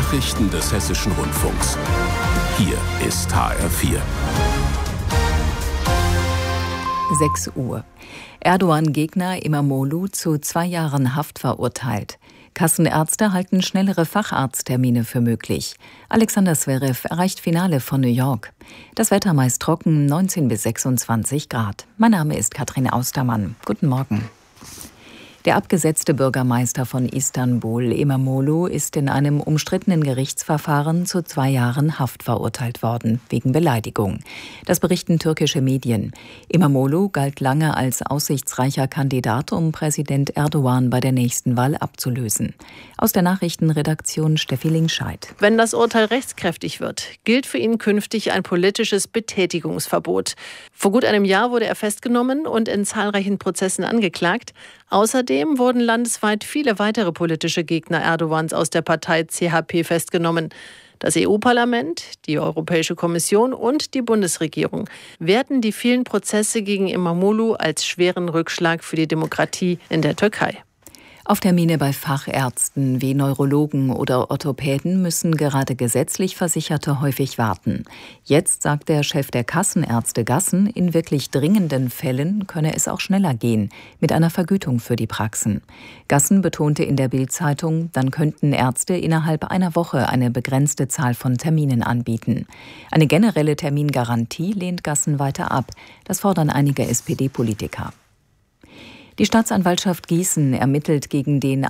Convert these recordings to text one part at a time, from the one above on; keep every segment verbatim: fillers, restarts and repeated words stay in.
Nachrichten des Hessischen Rundfunks. Hier ist H R vier. sechs Uhr. Erdogan-Gegner İmamoğlu zu zwei Jahren Haft verurteilt. Kassenärzte halten schnellere Facharzttermine für möglich. Alexander Zverev erreicht Finale von New York. Das Wetter meist trocken, neunzehn bis sechsundzwanzig Grad. Mein Name ist Katrin Austermann. Guten Morgen. Der abgesetzte Bürgermeister von Istanbul, İmamoğlu, ist in einem umstrittenen Gerichtsverfahren zu zwei Jahren Haft verurteilt worden, wegen Beleidigung. Das berichten türkische Medien. İmamoğlu galt lange als aussichtsreicher Kandidat, um Präsident Erdogan bei der nächsten Wahl abzulösen. Aus der Nachrichtenredaktion Steffi Lingscheid. Wenn das Urteil rechtskräftig wird, gilt für ihn künftig ein politisches Betätigungsverbot. Vor gut einem Jahr wurde er festgenommen und in zahlreichen Prozessen angeklagt. Außerdem wurden landesweit viele weitere politische Gegner Erdogans aus der Partei C H P festgenommen. Das E U-Parlament, die Europäische Kommission und die Bundesregierung werten die vielen Prozesse gegen İmamoğlu als schweren Rückschlag für die Demokratie in der Türkei. Auf Termine bei Fachärzten wie Neurologen oder Orthopäden müssen gerade gesetzlich Versicherte häufig warten. Jetzt sagt der Chef der Kassenärzte Gassen, in wirklich dringenden Fällen könne es auch schneller gehen, mit einer Vergütung für die Praxen. Gassen betonte in der Bild-Zeitung, dann könnten Ärzte innerhalb einer Woche eine begrenzte Zahl von Terminen anbieten. Eine generelle Termingarantie lehnt Gassen weiter ab. Das fordern einige S P D-Politiker. Die Staatsanwaltschaft Gießen ermittelt gegen den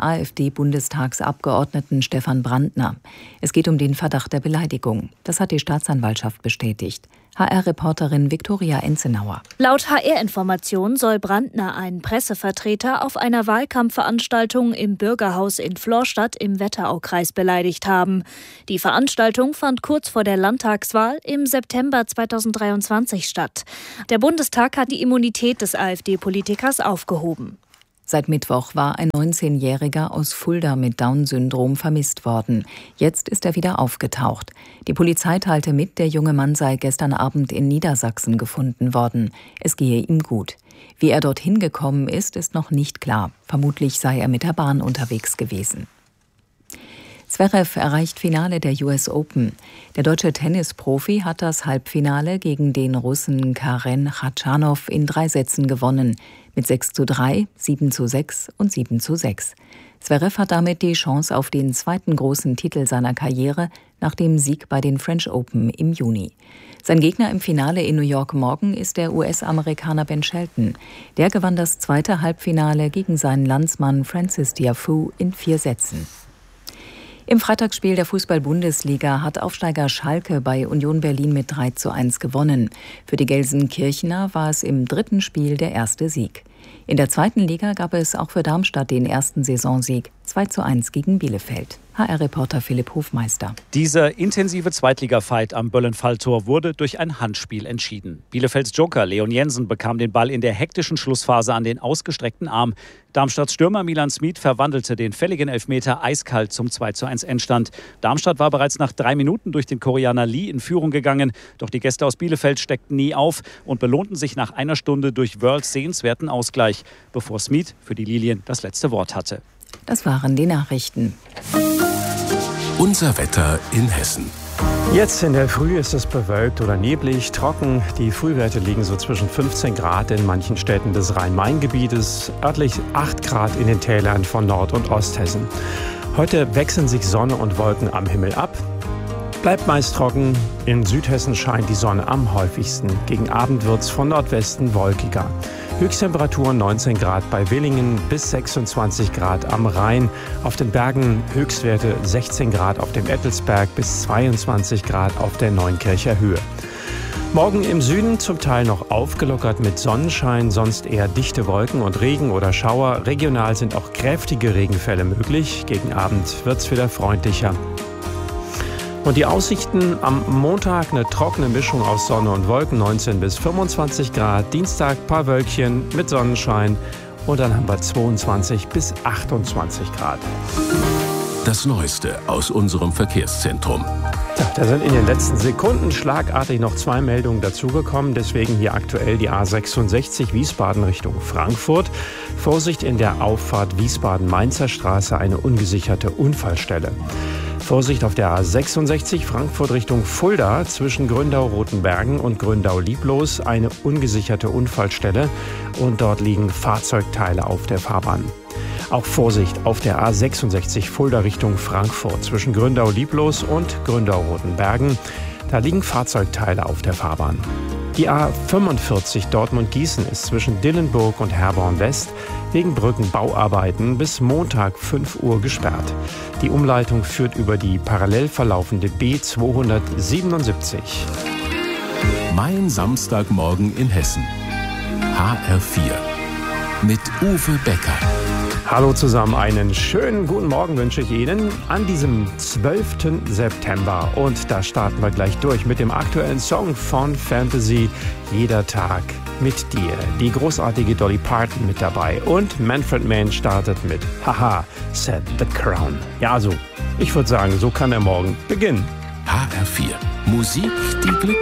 AfD-Bundestagsabgeordneten Stefan Brandner. Es geht um den Verdacht der Beleidigung. Das hat die Staatsanwaltschaft bestätigt. H R-Reporterin Viktoria Enzenauer. Laut H R-Informationen soll Brandner einen Pressevertreter auf einer Wahlkampfveranstaltung im Bürgerhaus in Florstadt im Wetteraukreis beleidigt haben. Die Veranstaltung fand kurz vor der Landtagswahl im September zweitausenddreiundzwanzig statt. Der Bundestag hat die Immunität des AfD-Politikers aufgehoben. Seit Mittwoch war ein neunzehnjähriger aus Fulda mit Down-Syndrom vermisst worden. Jetzt ist er wieder aufgetaucht. Die Polizei teilte mit, der junge Mann sei gestern Abend in Niedersachsen gefunden worden. Es gehe ihm gut. Wie er dorthin gekommen ist, ist noch nicht klar. Vermutlich sei er mit der Bahn unterwegs gewesen. Zverev erreicht Finale der U S Open. Der deutsche Tennisprofi hat das Halbfinale gegen den Russen Karen Khachanov in drei Sätzen gewonnen. Mit sechs zu drei, sieben zu sechs und sieben zu sechs. Zverev hat damit die Chance auf den zweiten großen Titel seiner Karriere nach dem Sieg bei den French Open im Juni. Sein Gegner im Finale in New York morgen ist der U S-Amerikaner Ben Shelton. Der gewann das zweite Halbfinale gegen seinen Landsmann Francis Tiafoe in vier Sätzen. Im Freitagsspiel der Fußball-Bundesliga hat Aufsteiger Schalke bei Union Berlin mit drei zu eins gewonnen. Für die Gelsenkirchener war es im dritten Spiel der erste Sieg. In der zweiten Liga gab es auch für Darmstadt den ersten Saisonsieg, zwei zu eins gegen Bielefeld. H R-Reporter Philipp Hofmeister. Dieser intensive Zweitliga-Fight am Böllenfalltor wurde durch ein Handspiel entschieden. Bielefelds Joker Leon Jensen bekam den Ball in der hektischen Schlussphase an den ausgestreckten Arm. Darmstadts Stürmer Milan Smith verwandelte den fälligen Elfmeter eiskalt zum zwei zu eins Endstand. Darmstadt war bereits nach drei Minuten durch den Koreaner Lee in Führung gegangen. Doch die Gäste aus Bielefeld steckten nie auf und belohnten sich nach einer Stunde durch Wörls sehenswerten Ausgleich, bevor Smith für die Lilien das letzte Wort hatte. Das waren die Nachrichten. Unser Wetter in Hessen. Jetzt in der Früh ist es bewölkt oder neblig, trocken. Die Frühwerte liegen so zwischen fünfzehn Grad in manchen Städten des Rhein-Main-Gebietes, örtlich acht Grad in den Tälern von Nord- und Osthessen. Heute wechseln sich Sonne und Wolken am Himmel ab. Bleibt meist trocken. In Südhessen scheint die Sonne am häufigsten. Gegen Abend wird es von Nordwesten wolkiger. Höchsttemperaturen neunzehn Grad bei Willingen bis sechsundzwanzig Grad am Rhein. Auf den Bergen Höchstwerte sechzehn Grad auf dem Ettelsberg bis zweiundzwanzig Grad auf der Neunkircher Höhe. Morgen im Süden zum Teil noch aufgelockert mit Sonnenschein, sonst eher dichte Wolken und Regen oder Schauer. Regional sind auch kräftige Regenfälle möglich. Gegen Abend wird es wieder freundlicher. Und die Aussichten am Montag eine trockene Mischung aus Sonne und Wolken, neunzehn bis fünfundzwanzig Grad. Dienstag paar Wölkchen mit Sonnenschein und dann haben wir zweiundzwanzig bis achtundzwanzig Grad. Das Neueste aus unserem Verkehrszentrum. Ja, da sind in den letzten Sekunden schlagartig noch zwei Meldungen dazugekommen. Deswegen hier aktuell die A sechsundsechzig Wiesbaden Richtung Frankfurt. Vorsicht in der Auffahrt Wiesbaden-Mainzer Straße, eine ungesicherte Unfallstelle. Vorsicht auf der A sechsundsechzig Frankfurt Richtung Fulda zwischen Gründau-Rotenbergen und Gründau-Lieblos, eine ungesicherte Unfallstelle. Und dort liegen Fahrzeugteile auf der Fahrbahn. Auch Vorsicht auf der A sechsundsechzig Fulda Richtung Frankfurt zwischen Gründau-Lieblos und Gründau-Rotenbergen. Da liegen Fahrzeugteile auf der Fahrbahn. Die A fünfundvierzig Dortmund-Gießen ist zwischen Dillenburg und Herborn-West wegen Brückenbauarbeiten bis Montag fünf Uhr gesperrt. Die Umleitung führt über die parallel verlaufende B zweihundertsiebenundsiebzig. Mein Samstagmorgen in Hessen. H R vier. Mit Uwe Becker. Hallo zusammen, einen schönen guten Morgen wünsche ich Ihnen an diesem zwölften September. Und da starten wir gleich durch mit dem aktuellen Song von Fantasy, Jeder Tag mit dir. Die großartige Dolly Parton mit dabei und Manfred Mann startet mit Haha, Set the Crown. Ja, also, ich würde sagen, so kann der Morgen beginnen. H R vier. Musik, die Glück